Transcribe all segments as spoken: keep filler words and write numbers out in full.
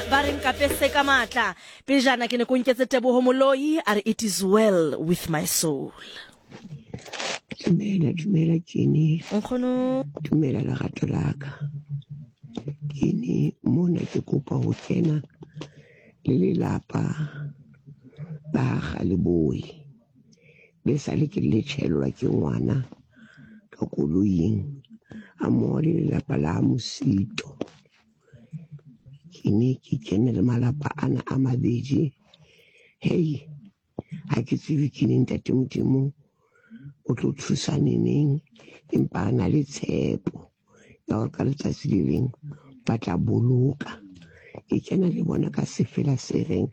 ba reng ka pese ka matla pejana ke ne ko nketse Teboho Moloi are it is well with my soul. Dumela, dumela Kini. Nkgono Dumela lerato laka. Kini mona ke kopa ho kena le lelapa ba Galeboe. Le sale ke le tšhelwa ke ngwana ka koloing a mo le lelapa la Mosito. Kini ke kene le malapa ana a mabedi. Hey, ha ke tsebe Kini ntate Modimo o tlo thusa neneng empa na le tshepo ya hore ka letsatsi le leng ba tla boloka. Ke kena le bona ka sefela se reng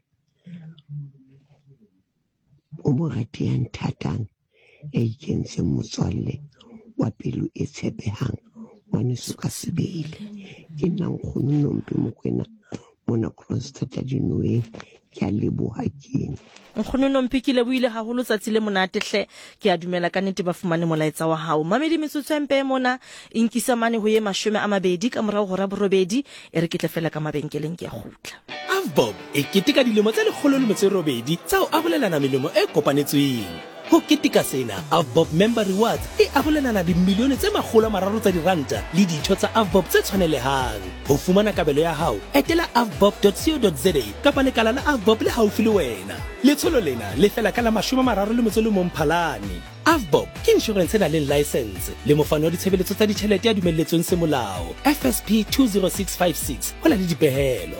o mo ratehang thatang e ikentseng motswalle wa pelo e tshepehang ngwaneso ka sebele. Ke nna Nkgono Nompi Mokoena mona Kroonstad Dinoweng. Ke a leboha Kini. Nkgono Nompi ke lebohile haholo tsatsi le monate hle ke a dumela ka nnete ba fumane molaetsa wa hao. Mamedi metsotso empe mona inkisa mane ho ye mashome a mabedi ka morao hora borobedi e re ke tle fela ka mabenkeleng ke a khutla. Avbob e keteka dilemo tse lekgolo le metso e robedi tsao a bolelana melemo e kopanetsweng. Ho keteka sena, Avbob Member Rewards e abolelana dimilione tse makgolo a mararo tsa diranta le ditho tsa Avbob tse tshwanelehang. Ho fumana kabelo ya hao, etela avbob dot co dot za kapa lekala la Avbob le haufi le wena. Letsholo lena le fela ka la mashome a mararo le metso le mong Mphalane. Avbob ke insurance na le license le mofano wa ditshebeletso tsa ditjhelete ya dumelletsweng semolao F S P two zero six five six ho na le dipehelo.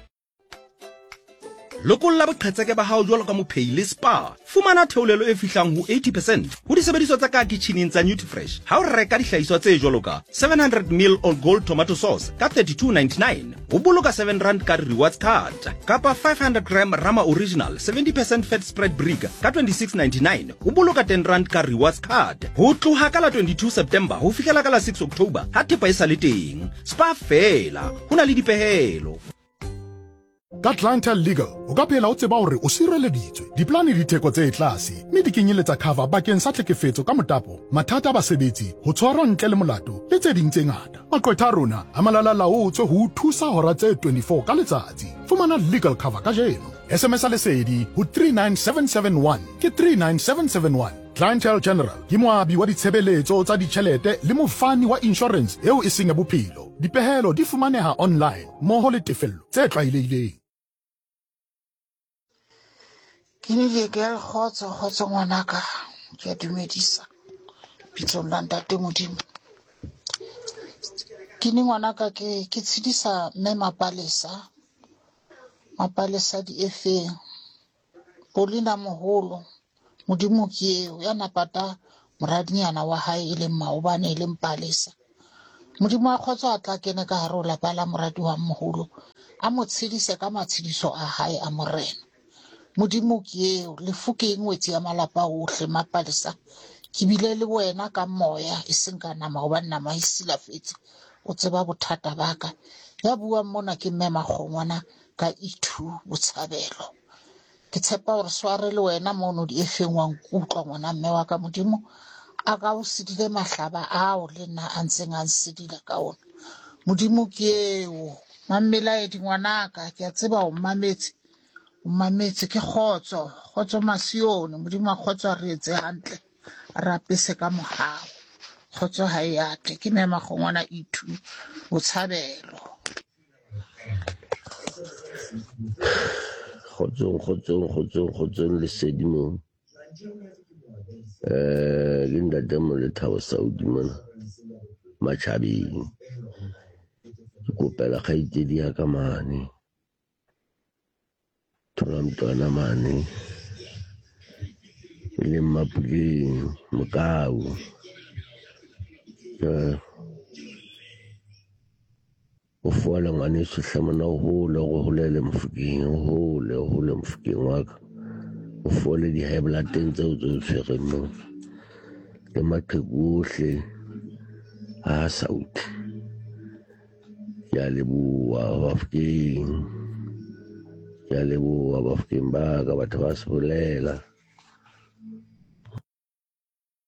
Lokolla boqhetseke ba hao jwalo ka mophei le spa. Fumana theolelo e fihlang ho eighty percent ho disebediswa tsa ka kitcheneng tsa Nutrifresh. Ha o reka dihlahiswa tse jwalo ka seven hundred milliliters on gold tomato sauce ka thirty-two ninety-nine. O boloka seven rand ka rewards card. Kapa five hundred gram Rama Original seventy percent fat spread brick ka twenty-six ninety-nine. O boloka ten rand ka rewards card. Ho tloha ka la twenty-two September ho fihlela ka la six October ha thepa e sa le teng. Spa fela ho na le dipehelo. Ka Clientele Legal o ka phela o tseba hore o sireleditswe diplane di theko tse tlase mme di kenyeletsa cover bakeng sa tlhekefetso ka motapo mathata a basebetsi ho tshwarwa ntle le molato le tse ding tse ngata. Maqwetha a rona a malala-laotswe ho thusa hora tse twenty-four ka letsatsi. Fumana legal cover ka jeno. S M S a lesedi ho three nine seven seven one ke three nine seven seven one. Clientele General ke moabi wa ditshebeletso tsa ditjhelete le mofani wa insurance eo e seng ya bophelo. Dipehelo di fumaneha online mmoho le tefello tse tlwaelehileng. Kini le ke a khotso khotso ngwanaka ke a dumedisa pitso la ntate Modimo. Kini ngwanaka ke ke tshedisa mme Mapalesa Mapalesa di efeng Polina Moholo Modimo ke eo ya napata moradinyana wa hae e leng Maobane e leng Palesa. Modimo a khotso a tla kene ka hare ho lapa la moradi wa Moholo a mo tshedise ka matshediso a hae a morena. Modimo ke eo lefu ke ngwetsi ya malapa ohle Mapalesa ke bile le wena ka moya e seng ka nama hobane nama e silafetse o tseba bothata baka ya bua mona ke mme Makgongwana ka Itu Botshabelo. Ke tshepa hore sware le wena mono di efeng wa nkutlwa ngwana mme wa ka Modimo a ka o sidile mahlaba ao le nna a ntseng a nsidile ka ona. Modimo ke eo mamela e dingwanaka ke a tseba o mametse Mametse ke khotso khotso masione Modimo a khotso re etse hantle ra pese ka mohao khotso ha ya tle ke mme Makgongwana Itu Botshabelo. Khotso khotso khotso khotso le sedimo eh linda demo le Thabo Saudi mona Machabeng go pela khaitedi ya ka mane thola mtwana mane le Mapuleng Mokau eh o fola ngwane se hlamana ho hole go holele Mofokeng ho hole ho hole Mofokeng wa ka o fole di high blood tseo tse tshwereng mo le maqhegohle a Saudi ya leboa Bafokeng ya leboa Bafokeng ba ka batho ba se bolela.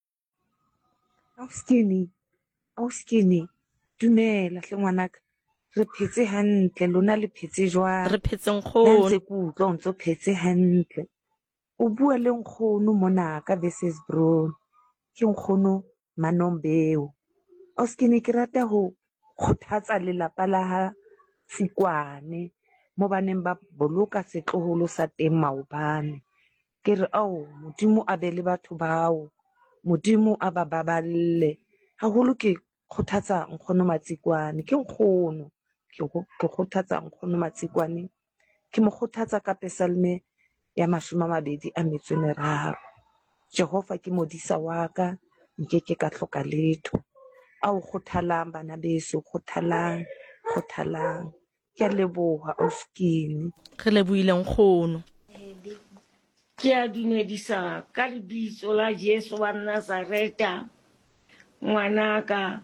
Auskini, auskini, dumela hle ngwanaka. re phetse hantle lona le phetse jwang re phetseng la ntse kgono ke utlwa o ntse o phetse hantle o bua le nkgono mona ka versus bro ke nkgono Manombeo o se ke ne ke rata ho kgothatsa lelapa la ha Tsikwane mo baneng ba boloka setloholo sa teng maobane ke re ao modimo a be le batho bao modimo a ba baballe haholo ke kgothatsa nkgono Matsikwane ke nkgono ke kgothatsa nkgono Matsikwane ke mo kgothatsa ka pesalme ya mashome a mabedi a metso e meraro Jehova ke modisa wa ka nkeke ka hloka letho ao kgothalang bana beso kgothalang kgothalang ke a leboha Oskini re lebohile nkgono ke a dumedisa ka lebitso la Jesu wa Nazareta ngwanaka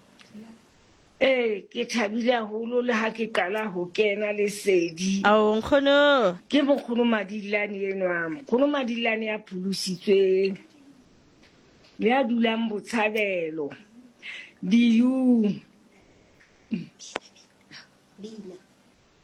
eh ke thabile haholo le ha ke qala ho kena lesedi ao nkgono ke mokgono Madilane enwa mokgono Madilane ya phulusitsweng le a dulang Botshabelo diu